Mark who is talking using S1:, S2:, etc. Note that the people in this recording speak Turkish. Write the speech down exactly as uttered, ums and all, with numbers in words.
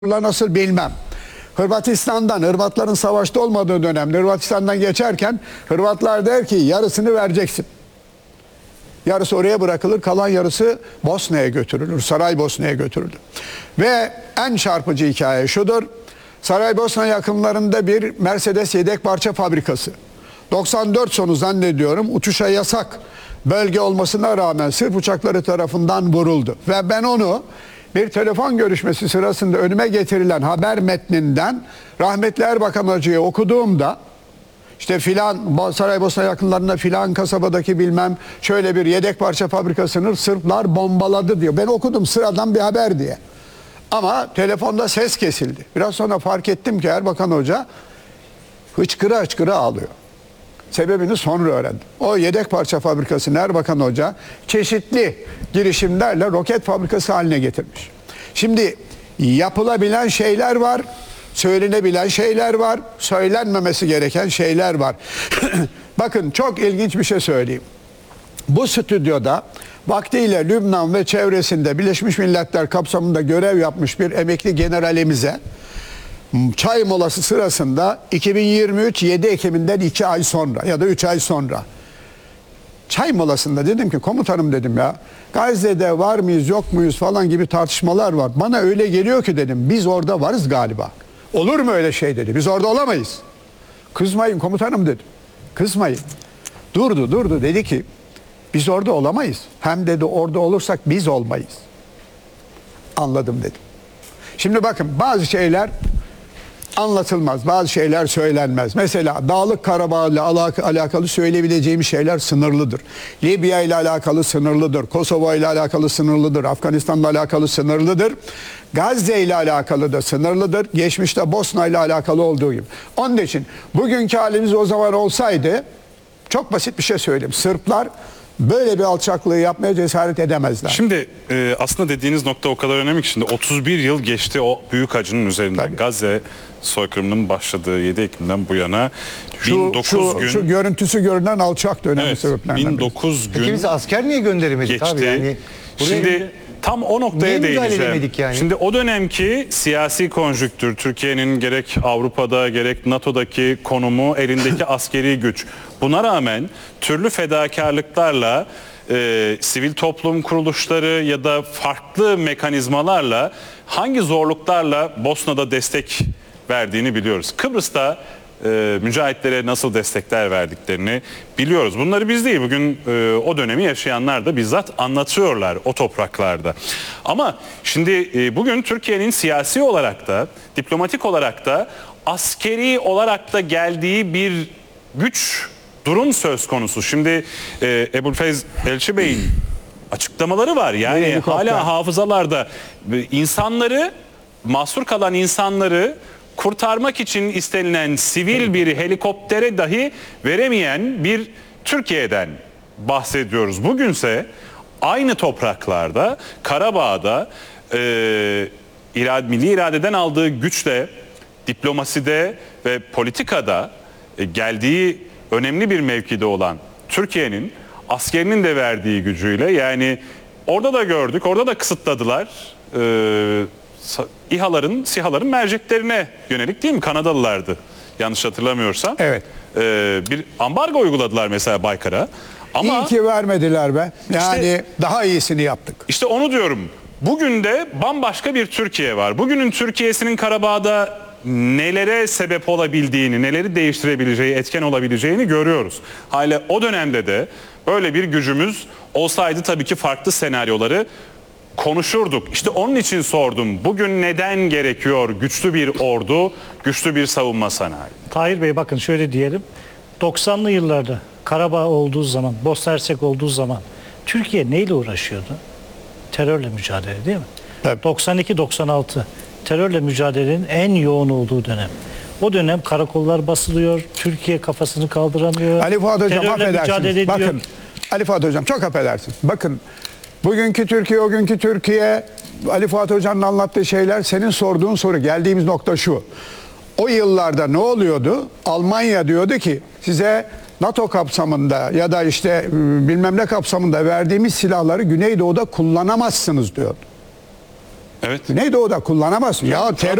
S1: nasıl bilmem. Hırvatistan'dan, Hırvatların savaşta olmadığı dönemde Hırvatistan'dan geçerken Hırvatlar der ki yarısını vereceksin. Yarısı oraya bırakılır, kalan yarısı Bosna'ya götürülür. Saraybosna'ya götürülür. Ve en çarpıcı hikaye şudur. Saraybosna yakınlarında bir Mercedes yedek parça fabrikası. doksan dört sonu zannediyorum uçuşa yasak bölge olmasına rağmen sırp uçakları tarafından vuruldu. Ve ben onu bir telefon görüşmesi sırasında önüme getirilen haber metninden rahmetli Erbakan Hoca'yı okuduğumda işte filan Saraybosna yakınlarında filan kasabadaki bilmem şöyle bir yedek parça fabrikasını Sırplar bombaladı diyor. Ben okudum sıradan bir haber diye. Ama telefonda ses kesildi. Biraz sonra fark ettim ki Erbakan Hoca hıçkıra hıçkıra ağlıyor. Sebebini sonra öğrendim. O yedek parça fabrikasını Erbakan Hoca çeşitli girişimlerle roket fabrikası haline getirmiş. Şimdi yapılabilen şeyler var, söylenebilen şeyler var, söylenmemesi gereken şeyler var. Bakın çok ilginç bir şey söyleyeyim. Bu stüdyoda vaktiyle Lübnan ve çevresinde Birleşmiş Milletler kapsamında görev yapmış bir emekli generalimize çay molası sırasında iki bin yirmi üç yedi Ekim'inden iki ay sonra ya da üç ay sonra çay molasında dedim ki komutanım dedim ya Gazze'de var mıyız yok muyuz falan gibi tartışmalar var. Bana öyle geliyor ki dedim biz orada varız galiba. Olur mu öyle şey dedi. Biz orada olamayız. Kızmayın komutanım dedim. Kızmayın. Durdu durdu dedi ki biz orada olamayız. Hem dedi orada olursak biz olmayız. Anladım dedim. Şimdi bakın bazı şeyler anlatılmaz. Bazı şeyler söylenmez. Mesela Dağlık Karabağ ile alakalı söyleyebileceğimiz şeyler sınırlıdır. Libya ile alakalı sınırlıdır. Kosova ile alakalı sınırlıdır. Afganistan ile alakalı sınırlıdır. Gazze ile alakalı da sınırlıdır. Geçmişte Bosna ile alakalı olduğu gibi. Onun için bugünkü halimiz o zaman olsaydı çok basit bir şey söyleyeyim. Sırplar böyle bir alçaklığı yapmaya cesaret edemezler.
S2: Şimdi e, aslında dediğiniz nokta o kadar önemli ki şimdi otuz bir yıl geçti o büyük acının üzerinden. Tabii. Gazze soykırımının başladığı yedi Ekim'den bu yana
S1: şu,
S2: bin dokuz
S1: şu,
S2: gün
S1: şu görüntüsü görünen alçak dönemi
S2: evet,
S1: sebeplerden.
S2: bin dokuz gün
S3: Peki biz asker niye gönderemedik
S2: geçti.
S3: abi? Yani
S2: şimdi tam o noktaya değineceğim.
S3: Yani?
S2: Şimdi o dönemki siyasi konjüktür, Türkiye'nin gerek Avrupa'da gerek NATO'daki konumu, elindeki askeri güç. Buna rağmen türlü fedakarlıklarla e, sivil toplum kuruluşları ya da farklı mekanizmalarla hangi zorluklarla Bosna'da destek verdiğini biliyoruz. Kıbrıs'ta e, mücahitlere nasıl destekler verdiklerini biliyoruz. Bunları biz değil, bugün e, o dönemi yaşayanlar da bizzat anlatıyorlar o topraklarda. Ama şimdi e, bugün Türkiye'nin siyasi olarak da, diplomatik olarak da, askeri olarak da geldiği bir güç durum söz konusu. Şimdi e, Ebu'l-Feyz Elçi Bey'in açıklamaları var. Yani hala hafızalarda insanları, mahsur kalan insanları kurtarmak için istenilen sivil bir helikoptere dahi veremeyen bir Türkiye'den bahsediyoruz. Bugünse aynı topraklarda, Karabağ'da e, irade, milli iradeden aldığı güçle diplomaside ve politikada e, geldiği önemli bir mevkide olan Türkiye'nin askerinin de verdiği gücüyle, yani orada da gördük, orada da kısıtladılar. Ee, İHA'ların, SİHA'ların merceklerine yönelik, değil mi? Kanadalılardı yanlış hatırlamıyorsam.
S1: Evet.
S2: Ee, bir ambargo uyguladılar mesela Baykar'a. Ama
S1: İyi ki vermediler be. Yani
S2: işte,
S1: daha iyisini yaptık.
S2: İşte onu diyorum. Bugün de bambaşka bir Türkiye var. Bugünün Türkiye'sinin Karabağ'da nelere sebep olabildiğini, neleri değiştirebileceği, etken olabileceğini görüyoruz. Hala o dönemde de böyle bir gücümüz olsaydı tabii ki farklı senaryoları konuşurduk. İşte onun için sordum. Bugün neden gerekiyor güçlü bir ordu, güçlü bir savunma sanayi?
S4: Tahir Bey, bakın şöyle diyelim. doksanlı yıllarda Karabağ olduğu zaman, Bosna Hersek olduğu zaman Türkiye neyle uğraşıyordu? Terörle mücadele, değil mi?
S1: Tabii.
S4: doksan iki doksan altı terörle mücadelenin en yoğun olduğu dönem. O dönem karakollar basılıyor, Türkiye kafasını kaldıramıyor.
S1: Ali Fuat Hocam affedersiniz. Bakın Ali Fuat Hocam çok affedersiniz. Bakın bugünkü Türkiye, o günkü Türkiye, Ali Fuat Hoca'nın anlattığı şeyler, senin sorduğun soru, geldiğimiz nokta şu. O yıllarda ne oluyordu? Almanya diyordu ki size NATO kapsamında ya da işte bilmem ne kapsamında verdiğimiz silahları Güneydoğu'da kullanamazsınız diyordu.
S2: Evet.
S1: Güneydoğu'da kullanamazsın. Ya terör